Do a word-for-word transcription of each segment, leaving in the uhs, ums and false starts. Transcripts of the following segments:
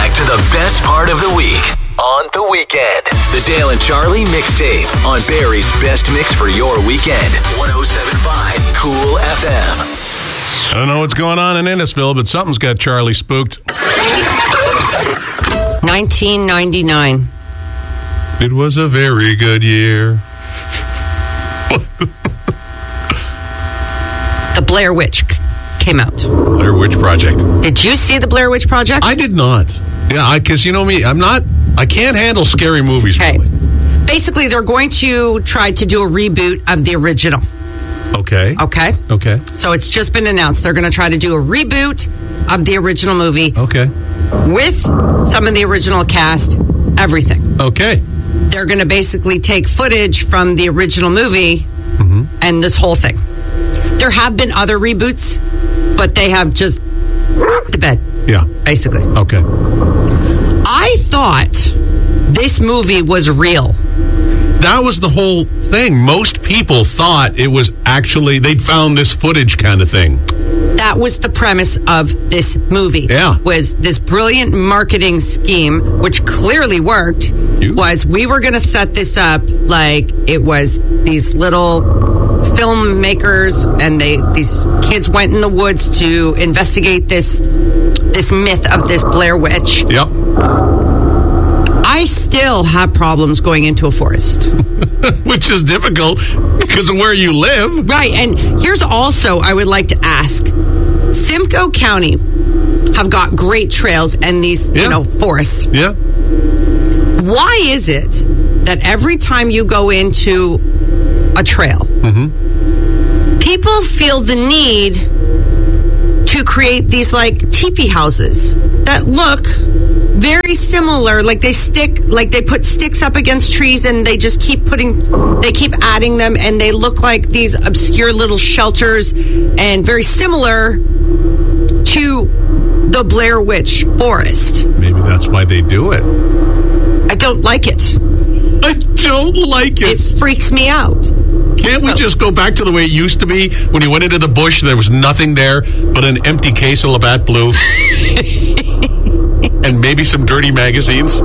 back to the best part of the week on The Weekend. The Dale and Charlie Mixtape on Barrie's best mix for your weekend. one oh seven point five Cool F M. I don't know what's going on in Innisfil, but something's got Charlie spooked. nineteen ninety-nine. It was a very good year. The Blair Witch came out. Blair Witch Project. Did you see the Blair Witch Project? I did not. Yeah, because you know me, I'm not, I can't handle scary movies. Okay. Really. Basically, they're going to try to do a reboot of the original. Okay. Okay? Okay. So it's just been announced. They're going to try to do a reboot of the original movie. Okay. With some of the original cast, everything. Okay. They're going to basically take footage from the original movie mm-hmm. and this whole thing. There have been other reboots, but they have just to bed. Yeah. Basically. Okay. I thought this movie was real. That was the whole thing. Most people thought it was actually, they'd found this footage kind of thing. That was the premise of this movie. Yeah. Was this brilliant marketing scheme, which clearly worked, you? was we were going to set this up like it was these little filmmakers and they these kids went in the woods to investigate this this myth of this Blair Witch. Yep. I still have problems going into a forest. Which is difficult because of where you live. Right, and here's also, I would like to ask, Simcoe County have got great trails and these, yeah. you know, forests. Yeah. Why is it that every time you go into a trail, mm-hmm. people feel the need to create these, like, teepee houses that look very similar, like they stick, like they put sticks up against trees and they just keep putting, they keep adding them and they look like these obscure little shelters and very similar to the Blair Witch Forest. Maybe that's why they do it. I don't like it. I don't like it. It freaks me out. Can't so, we just go back to the way it used to be when you went into the bush, there was nothing there but an empty case of Labatt Blue? And maybe some dirty magazines.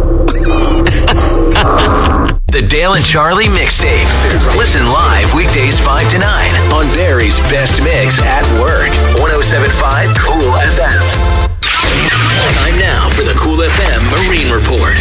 The Dale and Charlie Mixtape. Listen live weekdays five to nine on Barrie's best mix at work. one oh seven point five Cool F M. Time now for the Cool F M Marine Report.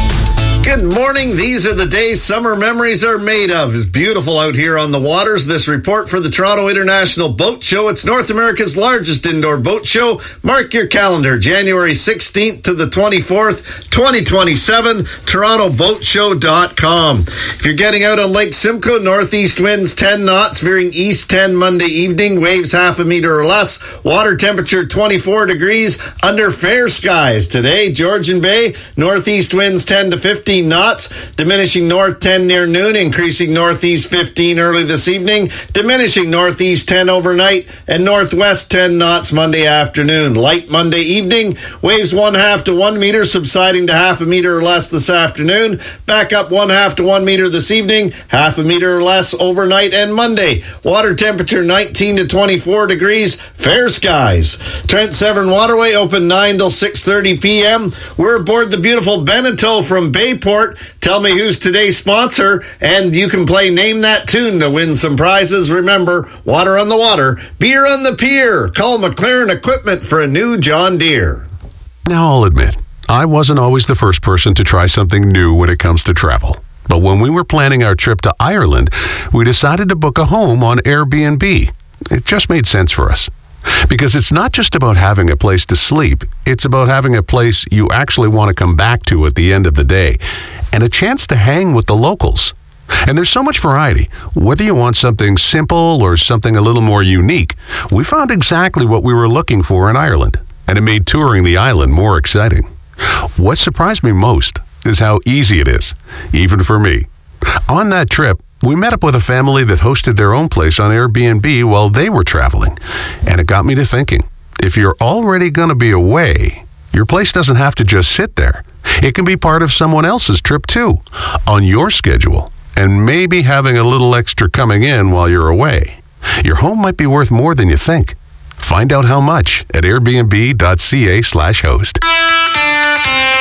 Good morning. These are the days summer memories are made of. It's beautiful out here on the waters. This report for the Toronto International Boat Show. It's North America's largest indoor boat show. Mark your calendar. January sixteenth to the twenty-fourth, twenty twenty-seven. Toronto Boat Show dot com. If you're getting out on Lake Simcoe, northeast winds ten knots, veering east ten Monday evening. Waves half a meter or less. Water temperature twenty-four degrees under fair skies. Today, Georgian Bay, northeast winds ten to fifteen knots, diminishing north ten near noon, increasing northeast fifteen early this evening, diminishing northeast ten overnight, and northwest ten knots Monday afternoon. Light Monday evening, waves one half to one meter, subsiding to half a meter or less this afternoon, back up one half to one meter this evening, half a meter or less overnight and Monday. Water temperature nineteen to twenty-four degrees, fair skies. Trent Severn Waterway open nine till six thirty p.m. We're aboard the beautiful Beneteau from Bayport. Tell me who's today's sponsor, and you can play Name That Tune to win some prizes. Remember, water on the water, beer on the pier. Call McLaren Equipment for a new John Deere. Now, I'll admit, I wasn't always the first person to try something new when it comes to travel. But when we were planning our trip to Ireland, we decided to book a home on Airbnb. It just made sense for us. Because it's not just about having a place to sleep, it's about having a place you actually want to come back to at the end of the day, and a chance to hang with the locals. And there's so much variety. Whether you want something simple or something a little more unique, we found exactly what we were looking for in Ireland, and it made touring the island more exciting. What surprised me most is how easy it is, even for me. On that trip, we met up with a family that hosted their own place on Airbnb while they were traveling. And it got me to thinking, if you're already going to be away, your place doesn't have to just sit there. It can be part of someone else's trip too, on your schedule, and maybe having a little extra coming in while you're away. Your home might be worth more than you think. Find out how much at airbnb.ca slash host.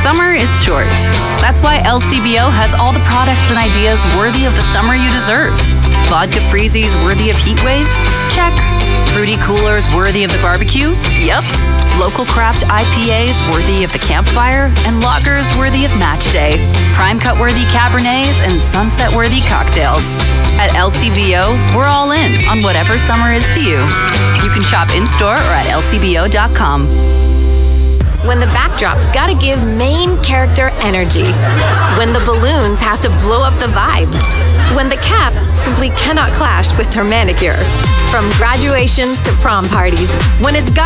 Summer is short. That's why L C B O has all the products and ideas worthy of the summer you deserve. Vodka freezies worthy of heat waves? Check. Fruity coolers worthy of the barbecue? Yep. Local craft I P As worthy of the campfire? And lagers worthy of match day. Prime cut worthy Cabernets and sunset worthy cocktails. At L C B O, we're all in on whatever summer is to you. You can shop in-store or at L C B O dot com. When the backdrop's gotta give main character energy. When the balloons have to blow up the vibe. When the cap simply cannot clash with her manicure. From graduations to prom parties. When it's got